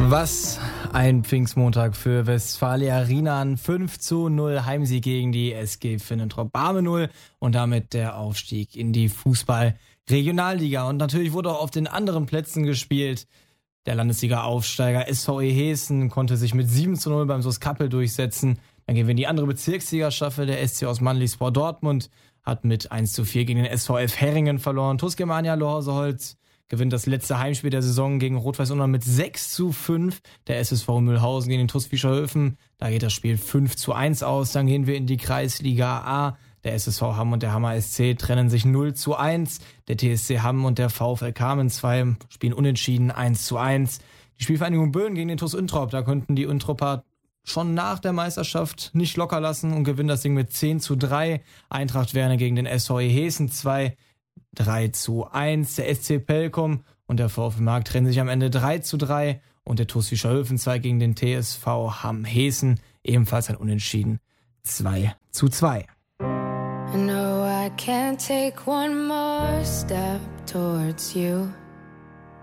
Was ein Pfingstmontag für Westfalia Rienan. 5:0 Heimsieg gegen die SG Finnentrop Barme 0 und damit der Aufstieg in die Fußball-Regionalliga. Und natürlich wurde auch auf den anderen Plätzen gespielt. Der Landesliga-Aufsteiger SVE Hessen konnte sich mit 7:0 beim SuS Kappel durchsetzen. Dann gehen wir in die andere Bezirksliga-Staffel. Der SC aus Mannlispor Dortmund hat mit 1:4 gegen den SVF Herringen verloren. TuS Germania Lohauseholz gewinnt das letzte Heimspiel der Saison gegen Rot-Weiß Unna mit 6:5. Der SSV Mühlhausen gegen den TuS Fischerhöfen. Da geht das Spiel 5:1 aus. Dann gehen wir in die Kreisliga A. Der SSV Hamm und der Hammer SC trennen sich 0:1. Der TSC Hamm und der VfL Kamen 2 spielen unentschieden 1:1. Die Spielvereinigung Böen gegen den TuS Untrop. Da konnten die Untropper schon nach der Meisterschaft nicht locker lassen und gewinnen das Ding mit 10:3. Eintracht Werne gegen den SVE Hessen 2. 3:1. Der SC Pelkum und der VfL Mark trennen sich am Ende 3:3 und der TuS Fischerhöfen 2 gegen den TSV Hamm Hessen ebenfalls ein Unentschieden 2:2. No, I can't take one more step towards you.